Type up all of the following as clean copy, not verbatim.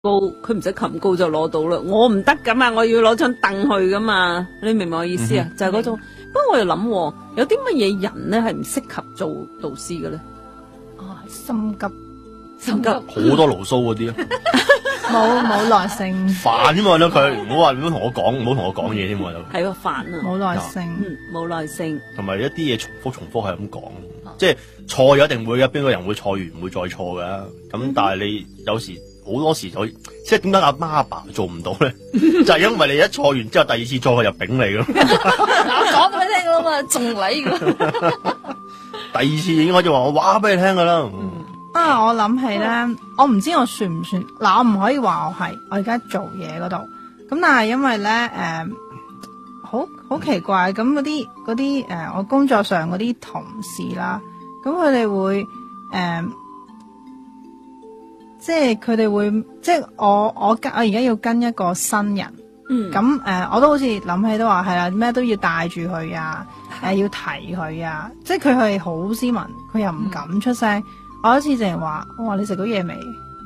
高，佢唔使擒高就攞到啦。我唔得噶嘛，我要攞張凳去噶嘛。你明唔明我意思啊？就係嗰種。不過我又諗，有啲乜嘢人咧係唔適合做導師嘅咧？ 心急， 好多牢騷嗰啲啊， 冇耐性， 煩啫嘛，佢唔好同我講，唔好同我講嘢添喎， 係喎，煩啊， 冇耐性， 冇耐性， 同埋一啲嘢重複係咁講，即係錯咗一定會嘅，邊個人會錯完唔會再錯噶？咁但係你有時好多時就即係點解阿媽阿爸做唔到咧？就係因為你一錯完之後，第二次錯佢就丙你咯。 我講俾你聽噶嘛，仲嚟噶。 第二次已經開始話我話俾你聽噶啦。 我諗起咧，我唔知我算唔算嗱，我唔可以話我而家做嘢嗰度，咁但係因為咧好奇怪，咁嗰啲我工作上嗰啲同事啦，咁佢哋會即係佢哋會即係我而家要跟一個新人，咁我都好似諗起都話係啦，咩都要帶住佢啊，要提佢啊，即係佢係好斯文，佢又唔敢出聲。我有一次淨係話，我話你食咗嘢未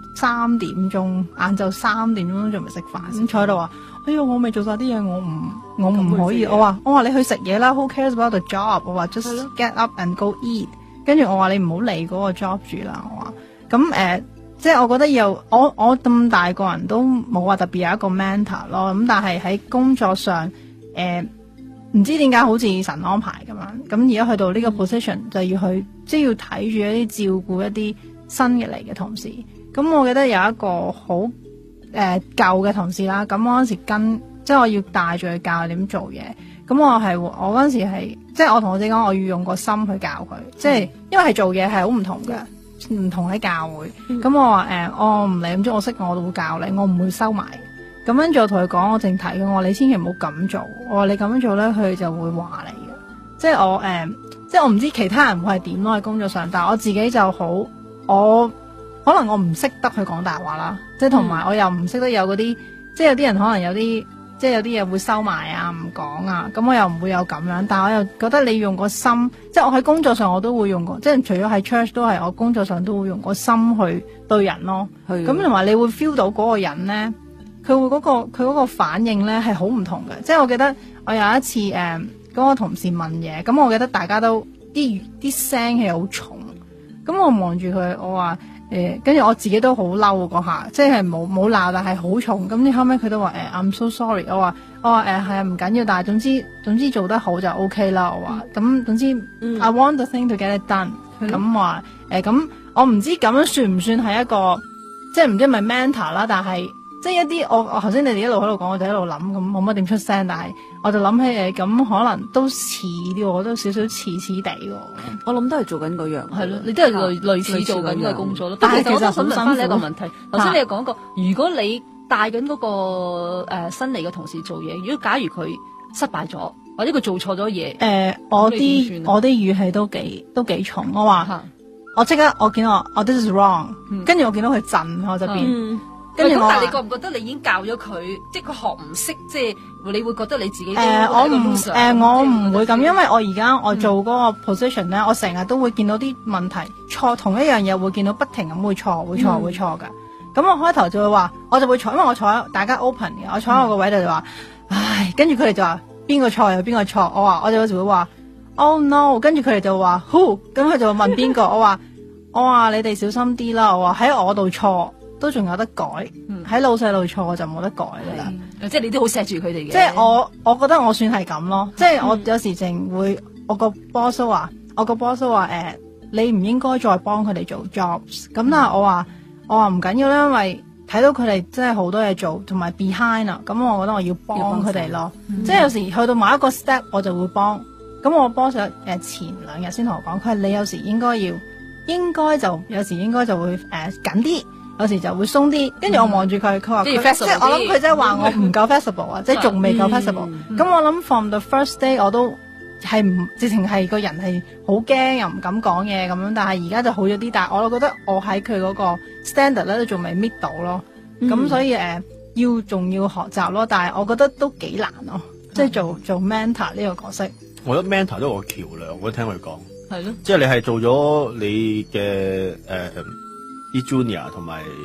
？3點鐘，晏晝3點鐘仲未食飯，先坐喺度話，哎呀，我未做晒啲嘢，我唔可以。我話你去食嘢啦 ，Who cares about the job？ 我話 just get up and go eat。跟住我話你唔好理嗰個 job 住啦。我話咁即係我覺得我咁大個人都冇話特別有一個 mentor 咯。咁但係喺工作上唔知點解好似神安排咁樣，咁而家去到呢個 position 就要去，即係要睇住一啲照顧一啲新嘅嚟嘅同事。咁我記得有一個好舊嘅同事啦，咁我嗰時即係我要帶住佢教佢點做嘢。咁我嗰時係即係我同我自己講，我要用個心去教佢，即係因為係做嘢係好唔同嘅，唔同喺教會。咁我話我唔理，咁我識我都會教你，我唔會收埋。咁跟住我同佢講，我淨提佢，我話你千祈唔好咁做，我話你咁樣做咧，佢就會話你嘅。即係我唔知其他人會係點咯喺工作上，但係我自己就好，我可能我唔識得去講大話啦，即係同埋我又唔識得有嗰啲，即係有啲人可能有啲，即係有啲嘢會收埋啊，唔講啊，咁我又唔會有咁樣，但係我又覺得你用個心，即係我喺工作上我都會用過，即係除咗喺 church 都係我工作上都會用個心去對人咯，咁同埋你會 feel 到嗰個人咧。佢嗰個反應咧係好唔同嘅，即係我記得我有一次嗰個同事問嘢，咁我記得大家都啲聲氣好重，咁我望住佢，我話跟住我自己都好嬲嗰下，即係冇鬧，但係好重，咁後尾佢都話I'm so sorry，我話係啊唔緊要，但係總之做得好就 OK 啦，我話咁總之I want the thing to get it done，咁話咁我唔知咁樣算唔算係一個即係唔知係咪 mentor 啦，但係。即係一啲我頭先你哋一路喺度講，我就喺度諗，咁冇乜點出聲，但係我就諗起咁可能都似啲，我都少少似地喎。 我諗都係做緊嗰樣， 係咯，你都係類似做緊嘅工作咯。 但係其實我都想問翻你一個問題，頭先你有講過，如果你帶緊嗰個新嚟嘅同事做嘢，如果假如佢失敗咗，或者佢做錯咗嘢， 我啲語氣都幾重，我話我即刻我見到我 this is wrong，跟住我見到佢震我就變。 跟住但係你覺唔覺得你已經教咗佢，即係佢學唔識，即係你會覺得你自己我唔會咁，因為我而家我做嗰個 position 咧，我成日都會見到啲問題錯，同一樣嘢會見到不停咁會錯噶。咁我開頭就會話，我就會坐，因為我坐大家 open 嘅，我坐喺我個位度就話，唉，跟住佢哋就話邊個錯又邊個錯，我就有時會話 oh no， 跟住佢哋就話 who， 咁佢就會問邊個，我話你哋小心啲啦，我話喺我度錯。都仲有得改，喺老細度錯我就冇得改噶啦。 即係你都好錫住佢哋嘅。 即係我覺得我算係咁咯。即係我有時淨會我個 boss 話，你唔應該再幫佢哋做 jobs。咁但係我話唔緊要啦，因為睇到佢哋真係好多嘢做，同埋 behind 啊。咁我覺得我要幫佢哋咯。即係有時去到某一個 step 我就會幫。咁我 boss 前2日先同我講，佢話你有時應該就有時應該就會緊啲。有時就會鬆啲，跟住我望住佢，佢話即係我諗佢即係話我唔夠 flexible 啊，即係仲未夠 flexible。咁我諗 from the first day 我都係唔直情係個人係好驚又唔敢講嘢咁樣，但係而家就好咗啲。但係我覺得我喺佢嗰個 standard 咧都仲未 meet 到咯。咁所以仲要學習咯。但係我覺得都幾難咯，即係做 mentor 呢個角色。 我覺得 mentor 都係個橋梁，我都聽佢講。 係咯， 即係你係做咗你嘅啲 junior 同埋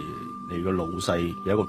你個老細有一個